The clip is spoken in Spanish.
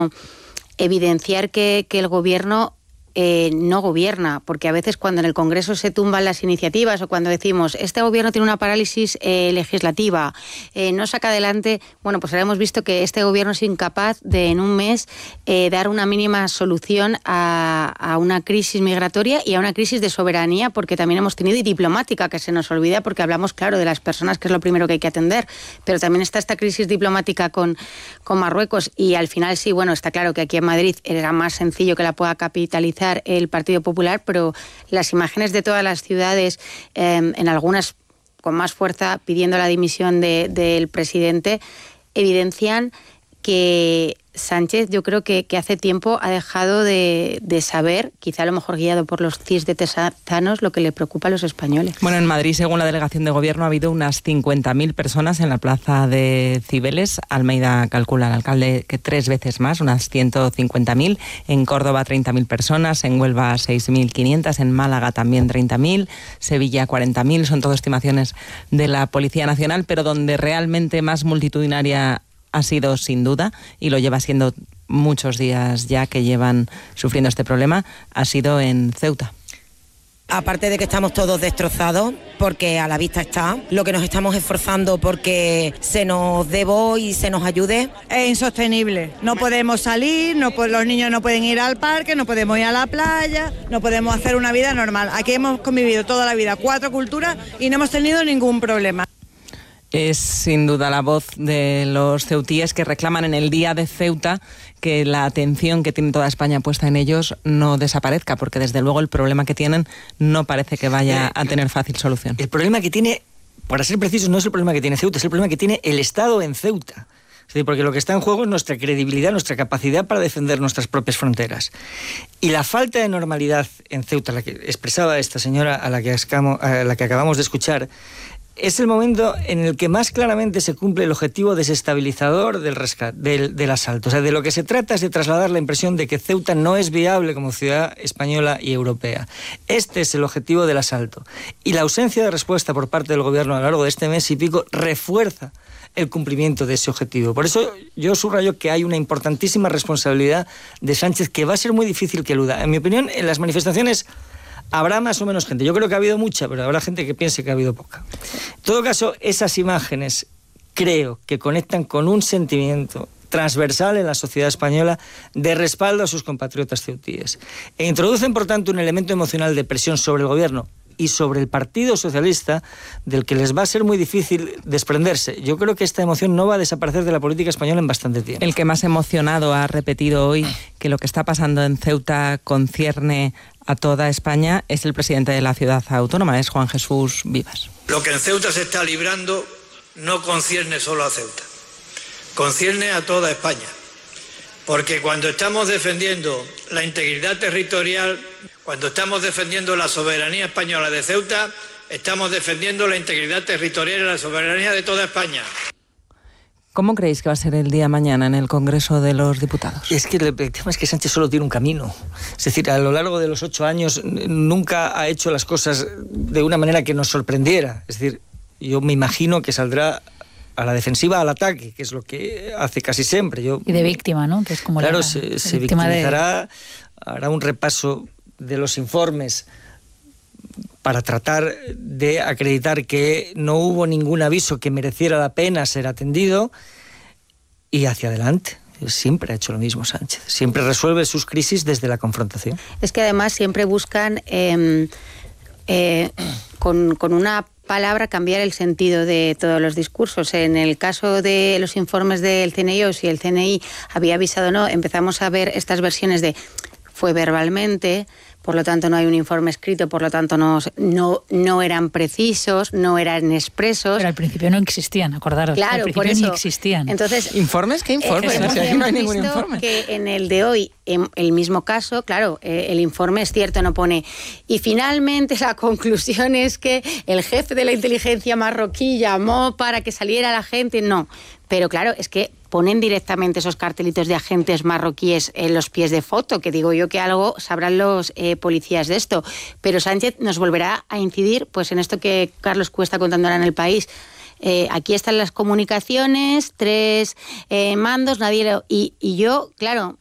evidenciar que el Gobierno no gobierna, porque a veces cuando en el Congreso se tumban las iniciativas o cuando decimos este Gobierno tiene una parálisis legislativa, no saca adelante, bueno, pues ahora hemos visto que este Gobierno es incapaz de en un mes dar una mínima solución a una crisis migratoria y a una crisis de soberanía, porque también hemos tenido, y diplomática, que se nos olvida porque hablamos, claro, de las personas, que es lo primero que hay que atender, pero también está esta crisis diplomática con Marruecos, y al final sí, bueno, está claro que aquí en Madrid era más sencillo que la pueda capitalizar el Partido Popular, pero las imágenes de todas las ciudades, en algunas con más fuerza, pidiendo la dimisión del presidente, evidencian que Sánchez, yo creo que hace tiempo ha dejado de saber, quizá a lo mejor guiado por los CIS de tesanos, lo que le preocupa a los españoles. Bueno, en Madrid, según la delegación de gobierno, ha habido unas 50.000 personas en la plaza de Cibeles. Almeida calcula al alcalde que 3 veces más, unas 150.000. En Córdoba, 30.000 personas. En Huelva, 6.500. En Málaga, también 30.000. Sevilla, 40.000. Son todo estimaciones de la Policía Nacional, pero donde realmente más multitudinaria ha sido, sin duda, y lo lleva siendo muchos días ya que llevan sufriendo este problema, ha sido en Ceuta. Aparte de que estamos todos destrozados, porque a la vista está, lo que nos estamos esforzando porque se nos dé voz y se nos ayude. Es insostenible, no podemos salir, los niños no pueden ir al parque, no podemos ir a la playa, no podemos hacer una vida normal. Aquí hemos convivido toda la vida 4 culturas y no hemos tenido ningún problema. Es sin duda la voz de los ceutíes que reclaman en el Día de Ceuta que la atención que tiene toda España puesta en ellos no desaparezca, porque desde luego el problema que tienen no parece que vaya a tener fácil solución. El problema que tiene, para ser precisos, no es el problema que tiene Ceuta, es el problema que tiene el Estado en Ceuta. Es decir, porque lo que está en juego es nuestra credibilidad, nuestra capacidad para defender nuestras propias fronteras. Y la falta de normalidad en Ceuta, la que expresaba esta señora a la que acabamos de escuchar, es el momento en el que más claramente se cumple el objetivo desestabilizador del rescate, del asalto. O sea, de lo que se trata es de trasladar la impresión de que Ceuta no es viable como ciudad española y europea. Este es el objetivo del asalto. Y la ausencia de respuesta por parte del Gobierno a lo largo de este mes y pico refuerza el cumplimiento de ese objetivo. Por eso yo subrayo que hay una importantísima responsabilidad de Sánchez que va a ser muy difícil que eluda. En mi opinión, en las manifestaciones habrá más o menos gente. Yo creo que ha habido mucha, pero habrá gente que piense que ha habido poca. En todo caso, esas imágenes creo que conectan con un sentimiento transversal en la sociedad española de respaldo a sus compatriotas ceutíes. E introducen, por tanto, un elemento emocional de presión sobre el Gobierno y sobre el Partido Socialista, del que les va a ser muy difícil desprenderse. Yo creo que esta emoción no va a desaparecer de la política española en bastante tiempo. El que más emocionado ha repetido hoy que lo que está pasando en Ceuta concierne a toda España es el presidente de la ciudad autónoma, es Juan Jesús Vivas. Lo que en Ceuta se está librando no concierne solo a Ceuta, concierne a toda España. Porque cuando estamos defendiendo la integridad territorial, cuando estamos defendiendo la soberanía española de Ceuta, estamos defendiendo la integridad territorial y la soberanía de toda España. ¿Cómo creéis que va a ser el día mañana en el Congreso de los Diputados? Es que el tema es que Sánchez solo tiene un camino. Es decir, a lo largo de los 8 años nunca ha hecho las cosas de una manera que nos sorprendiera. Es decir, yo me imagino que saldrá a la defensiva, al ataque, que es lo que hace casi siempre. Y de víctima, ¿no? Que es como claro, se victimizará, hará un repaso de los informes para tratar de acreditar que no hubo ningún aviso que mereciera la pena ser atendido y hacia adelante. Siempre ha hecho lo mismo Sánchez. Siempre resuelve sus crisis desde la confrontación. Es que además siempre buscan con una palabra cambiar el sentido de todos los discursos. En el caso de los informes del CNI, o si el CNI había avisado o no, empezamos a ver estas versiones de fue verbalmente, por lo tanto no hay un informe escrito, por lo tanto no eran precisos, no eran expresos. Pero al principio no existían, acordaros. Claro, al principio por eso ni existían. Entonces, ¿informes? ¿Qué informes? Hemos no hay ningún visto informe. Que en el de hoy, en el mismo caso, claro, el informe es cierto, no pone. Y finalmente la conclusión es que el jefe de la inteligencia marroquí llamó para que saliera la gente. No, pero claro, es que ponen directamente esos cartelitos de agentes marroquíes en los pies de foto, que digo yo que algo sabrán los policías de esto. Pero Sánchez nos volverá a incidir pues en esto que Carlos Cuesta contando ahora en El País. aquí están las comunicaciones, 3 mandos, nadie... Y yo, claro,